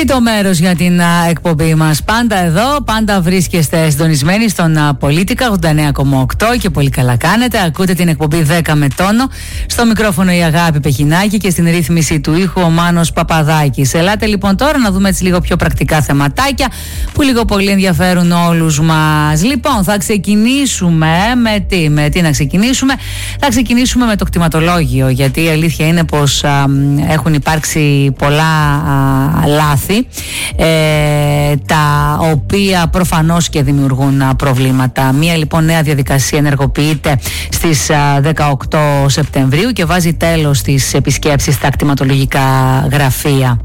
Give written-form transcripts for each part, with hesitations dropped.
Τρίτο μέρος για την εκπομπή μας. Πάντα εδώ, πάντα βρίσκεστε συντονισμένοι στον Πολίτικα 89,8 και πολύ καλά κάνετε. Ακούτε την εκπομπή 10 με τόνο. Στο μικρόφωνο η Αγάπη Πεχινάκη και στην ρύθμιση του ήχου ο Μάνος Παπαδάκης. Ελάτε λοιπόν τώρα να δούμε έτσι λίγο πιο πρακτικά θεματάκια που λίγο πολύ ενδιαφέρουν όλους μας. Λοιπόν, θα ξεκινήσουμε με τι να ξεκινήσουμε. Θα ξεκινήσουμε με το κτηματολόγιο, γιατί η αλήθεια είναι πως έχουν υπάρξει πολλά λάθη, τα οποία προφανώς και δημιουργούν προβλήματα. Μία λοιπόν νέα διαδικασία ενεργοποιείται στις 18 Σεπτεμβρίου και βάζει τέλος στις επισκέψεις στα κτηματολογικά γραφεία.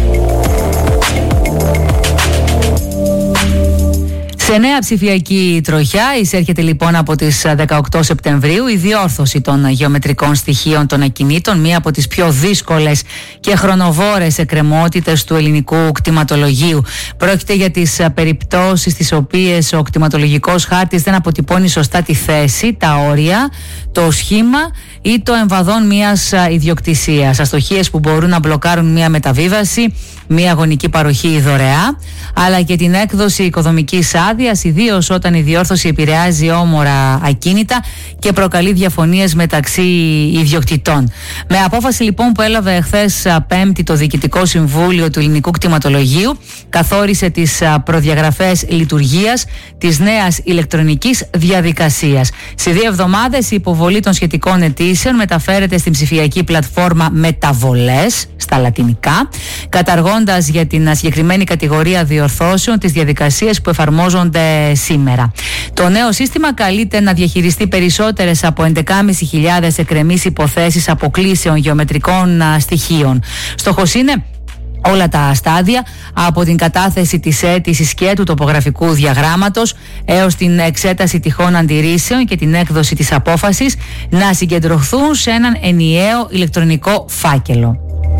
Σε νέα ψηφιακή τροχιά εισέρχεται λοιπόν από τις 18 Σεπτεμβρίου η διόρθωση των γεωμετρικών στοιχείων των ακινήτων, μία από τις πιο δύσκολες και χρονοβόρες εκκρεμότητες του ελληνικού κτηματολογίου. Πρόκειται για τις περιπτώσεις στις οποίες ο κτηματολογικός χάρτης δεν αποτυπώνει σωστά τη θέση, τα όρια, το σχήμα ή το εμβαδόν μιας ιδιοκτησίας. Αστοχίες που μπορούν να μπλοκάρουν μια μεταβίβαση, μια γονική παροχή δωρεά, αλλά και την έκδοση οικοδομικής άδειας, ιδίως όταν η διόρθωση επηρεάζει όμορα ακίνητα και προκαλεί διαφωνίες μεταξύ ιδιοκτητών. Με απόφαση λοιπόν που έλαβε εχθές Πέμπτη το Διοικητικό Συμβούλιο του Ελληνικού Κτηματολογίου, καθόρισε τις προδιαγραφές λειτουργίας της νέας ηλεκτρονικής διαδικασίας. Σε 2 εβδομάδες η υποβολή των σχετικών αιτήσεων μεταφέρεται στην ψηφιακή πλατφόρμα Μεταβολές, στα λατινικά, καταργώντας για την συγκεκριμένη κατηγορία διορθώσεων τις διαδικασίες που εφαρμόζονται σήμερα. Το νέο σύστημα καλείται να διαχειριστεί περισσότερες από 11.500 εκκρεμείς υποθέσεις αποκλήσεων γεωμετρικών στοιχείων. Στόχος είναι όλα τα στάδια, από την κατάθεση της αίτησης και του τοπογραφικού διαγράμματος έως την εξέταση τυχών αντιρρήσεων και την έκδοση της απόφασης, να συγκεντρωθούν σε έναν ενιαίο ηλεκτρονικό φάκελο.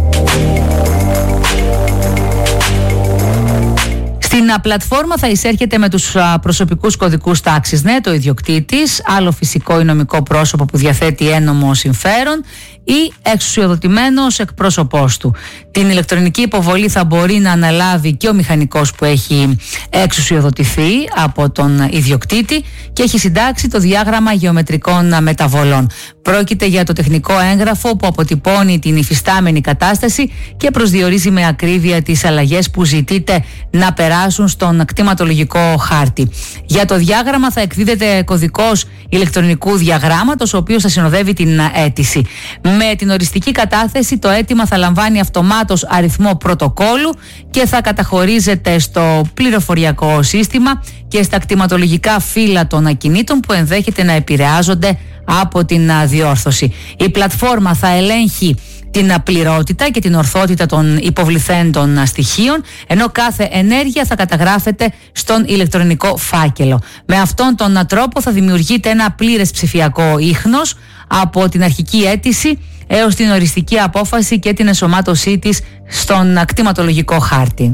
Στην πλατφόρμα θα εισέρχεται με τους προσωπικούς κωδικούς τάξης το ιδιοκτήτης, άλλο φυσικό ή νομικό πρόσωπο που διαθέτει ένομο συμφέρον ή εξουσιοδοτημένος εκπρόσωπός του. Την ηλεκτρονική υποβολή θα μπορεί να αναλάβει και ο μηχανικός που έχει εξουσιοδοτηθεί από τον ιδιοκτήτη και έχει συντάξει το διάγραμμα γεωμετρικών μεταβολών. Πρόκειται για το τεχνικό έγγραφο που αποτυπώνει την υφιστάμενη κατάσταση και προσδιορίζει με ακρίβεια τις αλλαγές που ζητείται να περάσουν στον κτηματολογικό χάρτη. Για το διάγραμμα θα εκδίδεται κωδικός ηλεκτρονικού διαγράμματος, ο οποίος θα συνοδεύει την αίτηση. Με την οριστική κατάθεση το αίτημα θα λαμβάνει αυτομάτως αριθμό πρωτοκόλου και θα καταχωρίζεται στο πληροφοριακό σύστημα και στα κτηματολογικά φύλλα των ακινήτων που ενδέχεται να επηρεάζονται από την διόρθωση. Η πλατφόρμα θα ελέγχει την πληρότητα και την ορθότητα των υποβληθέντων στοιχείων, ενώ κάθε ενέργεια θα καταγράφεται στον ηλεκτρονικό φάκελο. Με αυτόν τον τρόπο θα δημιουργείται ένα πλήρες ψηφιακό ίχνος από την αρχική αίτηση έως την οριστική απόφαση και την ενσωμάτωσή της στον κτηματολογικό χάρτη.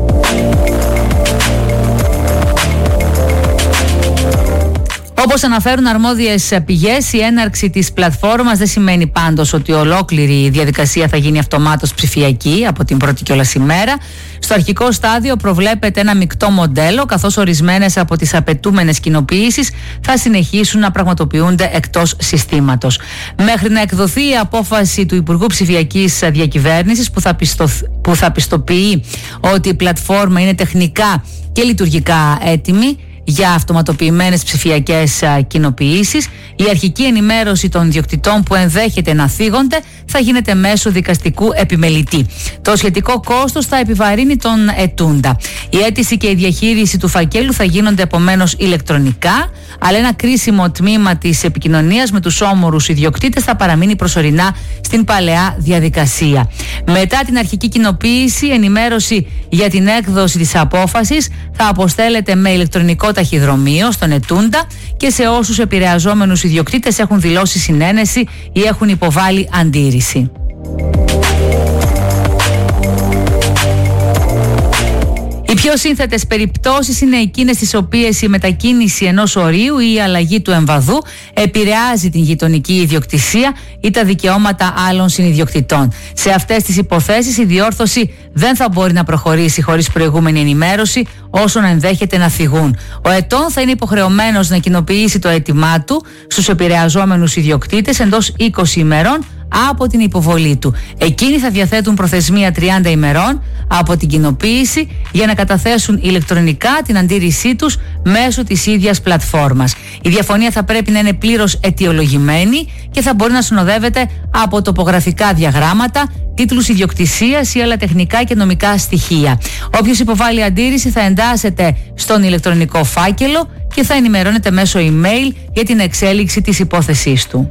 Όπως αναφέρουν αρμόδιες πηγές, η έναρξη της πλατφόρμας δεν σημαίνει πάντως ότι ολόκληρη η διαδικασία θα γίνει αυτομάτως ψηφιακή από την πρώτη κιόλας ημέρα. Στο αρχικό στάδιο προβλέπεται ένα μεικτό μοντέλο, καθώς ορισμένες από τις απαιτούμενες κοινοποιήσεις θα συνεχίσουν να πραγματοποιούνται εκτός συστήματος. Μέχρι να εκδοθεί η απόφαση του Υπουργού Ψηφιακής Διακυβέρνησης που θα πιστοποιεί ότι η πλατφόρμα είναι τεχνικά και λειτουργικά έτοιμη για αυτοματοποιημένες ψηφιακές κοινοποιήσεις, η αρχική ενημέρωση των ιδιοκτητών που ενδέχεται να θίγονται θα γίνεται μέσω δικαστικού επιμελητή. Το σχετικό κόστος θα επιβαρύνει τον ετούντα. Η αίτηση και η διαχείριση του φακέλου θα γίνονται επομένως ηλεκτρονικά, αλλά ένα κρίσιμο τμήμα της επικοινωνίας με τους όμορους ιδιοκτήτες θα παραμείνει προσωρινά στην παλαιά διαδικασία. Μετά την αρχική κοινοποίηση, ενημέρωση για την έκδοση της απόφασης θα αποστέλλεται με ηλεκτρονικό ταχυδρομείο στον ετούντα και σε όσους επηρεαζόμενους ιδιοκτήτες έχουν δηλώσει συνένεση ή έχουν υποβάλει αντίρρηση. Οι πιο Πιο σύνθετες περιπτώσεις είναι εκείνες στις οποίες η μετακίνηση ενός ορίου ή η αλλαγή του εμβαδού επηρεάζει την γειτονική ιδιοκτησία ή τα δικαιώματα άλλων συνιδιοκτητών. Σε αυτές τις υποθέσεις η διόρθωση δεν θα μπορεί να προχωρήσει χωρίς προηγούμενη ενημέρωση, όσο να ενδέχεται να θυγούν. Ο ετών θα είναι υποχρεωμένος να κοινοποιήσει το αίτημά του στους επηρεαζόμενους ιδιοκτήτες εντός 20 ημερών από την υποβολή του. Εκείνοι θα διαθέτουν προθεσμία 30 ημερών από την κοινοποίηση για να καταθέσουν ηλεκτρονικά την αντίρρησή τους μέσω της ίδιας πλατφόρμας. Η διαφωνία θα πρέπει να είναι πλήρως αιτιολογημένη και θα μπορεί να συνοδεύεται από τοπογραφικά διαγράμματα, τίτλους ιδιοκτησίας ή άλλα τεχνικά και νομικά στοιχεία. Όποιος υποβάλει αντίρρηση θα εντάσσεται στον ηλεκτρονικό φάκελο και θα ενημερώνεται μέσω email για την εξέλιξη της υπόθεσής του.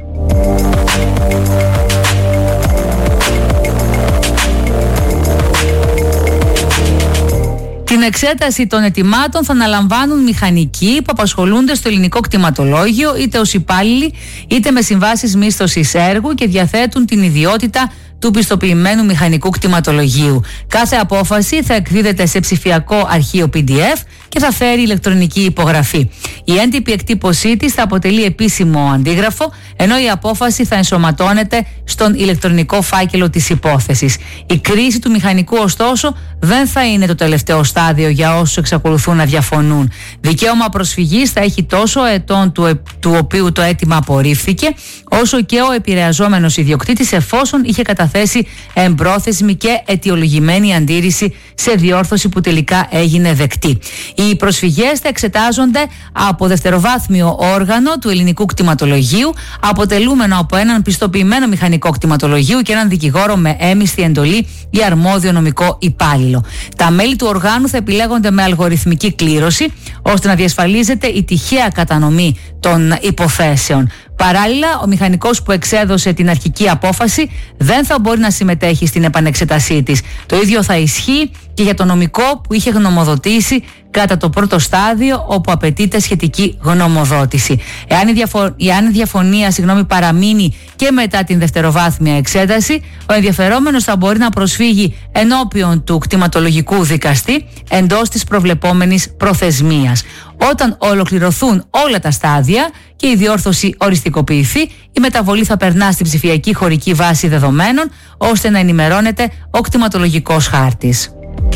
Την εξέταση των αιτημάτων θα αναλαμβάνουν μηχανικοί που απασχολούνται στο ελληνικό κτηματολόγιο, είτε ως υπάλληλοι είτε με συμβάσεις μίσθωσης έργου και διαθέτουν την ιδιότητα του πιστοποιημένου μηχανικού κτηματολογίου. Κάθε απόφαση θα εκδίδεται σε ψηφιακό αρχείο PDF και θα φέρει ηλεκτρονική υπογραφή. Η έντυπη εκτύπωσή της θα αποτελεί επίσημο αντίγραφο, ενώ η απόφαση θα ενσωματώνεται στον ηλεκτρονικό φάκελο της υπόθεσης. Η κρίση του μηχανικού, ωστόσο, δεν θα είναι το τελευταίο στάδιο για όσους εξακολουθούν να διαφωνούν. Δικαίωμα προσφυγής θα έχει τόσο ο ετών του οποίου το αίτημα απορρίφθηκε, όσο και ο επηρεαζόμενος ιδιοκτήτης, εφόσον είχε καταθέσει εμπρόθεσμη και αιτιολογημένη αντίρρηση σε διόρθωση που τελικά έγινε δεκτή. Οι προσφυγές θα εξετάζονται από δευτεροβάθμιο όργανο του ελληνικού κτηματολογίου, αποτελούμενο από έναν πιστοποιημένο μηχανικό κτηματολογίου και έναν δικηγόρο με έμισθη εντολή ή αρμόδιο νομικό υπάλληλο. Τα μέλη του οργάνου θα επιλέγονται με αλγοριθμική κλήρωση, ώστε να διασφαλίζεται η τυχαία κατανομή των υποθέσεων. Παράλληλα, ο μηχανικός που εξέδωσε την αρχική απόφαση δεν θα μπορεί να συμμετέχει στην επανεξέτασή της. Το ίδιο θα ισχύει και για το νομικό που είχε γνωμοδοτήσει κατά το πρώτο στάδιο, όπου απαιτείται σχετική γνωμοδότηση. Εάν η διαφωνία παραμείνει και μετά την δευτεροβάθμια εξέταση, ο ενδιαφερόμενος θα μπορεί να προσφύγει ενώπιον του κτηματολογικού δικαστή εντός της προβλεπόμενης προθεσμίας. Όταν ολοκληρωθούν όλα τα στάδια και η διόρθωση οριστικοποιηθεί, η μεταβολή θα περνά στην ψηφιακή χωρική βάση δεδομένων, ώστε να ενημερώνεται ο κτηματολογικός χάρτης.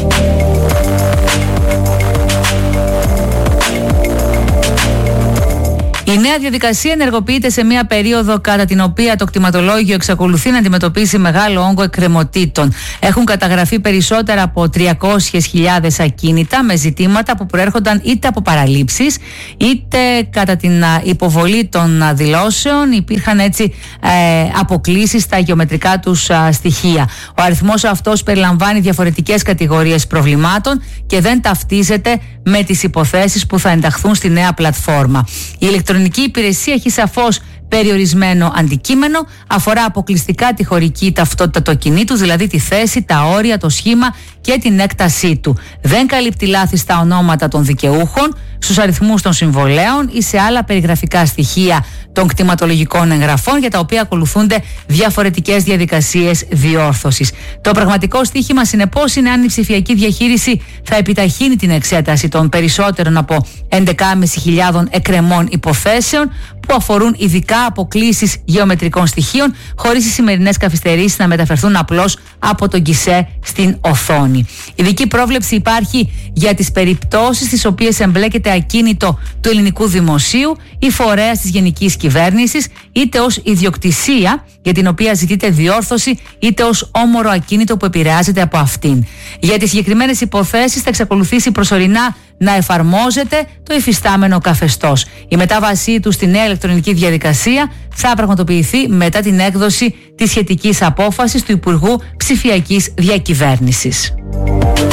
Η νέα διαδικασία ενεργοποιείται σε μια περίοδο κατά την οποία το κτηματολόγιο εξακολουθεί να αντιμετωπίσει μεγάλο όγκο εκκρεμωτήτων. Έχουν καταγραφεί περισσότερα από 300.000 ακίνητα με ζητήματα που προέρχονταν είτε από παραλήψεις είτε κατά την υποβολή των δηλώσεων. Υπήρχαν έτσι αποκλίσεις στα γεωμετρικά τους στοιχεία. Ο αριθμός αυτός περιλαμβάνει διαφορετικές κατηγορίες προβλημάτων και δεν ταυτίζεται με τις υποθέσεις που θα ενταχθούν στη νέα πλατφόρμα. Η ηλεκτρονική υπηρεσία έχει σαφώς περιορισμένο αντικείμενο, αφορά αποκλειστικά τη χωρική ταυτότητα του ακινήτου, δηλαδή τη θέση, τα όρια, το σχήμα και την έκτασή του. Δεν καλύπτει λάθη στα ονόματα των δικαιούχων, στους αριθμούς των συμβολέων ή σε άλλα περιγραφικά στοιχεία των κτηματολογικών εγγραφών, για τα οποία ακολουθούνται διαφορετικές διαδικασίες διόρθωσης. Το πραγματικό στοίχημα, συνεπώς, είναι αν η ψηφιακή διαχείριση θα επιταχύνει την εξέταση των περισσότερων από 11.500 εκκρεμών υποθέσεων που αφορούν ειδικά αποκλίσεις γεωμετρικών στοιχείων, χωρίς οι σημερινές καθυστερήσεις να μεταφερθούν απλώς από τον γκισέ στην οθόνη. Ειδική πρόβλεψη υπάρχει για τις περιπτώσεις στις οποίες εμπλέκεται ακίνητο του ελληνικού δημοσίου ή φορέας της γενικής κυβέρνησης, είτε ως ιδιοκτησία για την οποία ζητείται διόρθωση, είτε ως όμορο ακίνητο που επηρεάζεται από αυτήν. Για τις συγκεκριμένες υποθέσεις θα εξακολουθήσει προσωρινά να εφαρμόζεται το υφιστάμενο καθεστώς. Η μετάβασή του στη νέα ηλεκτρονική διαδικασία θα πραγματοποιηθεί μετά την έκδοση της σχετικής απόφασης του Υπουργού Ψηφιακής Διακυβέρνησης.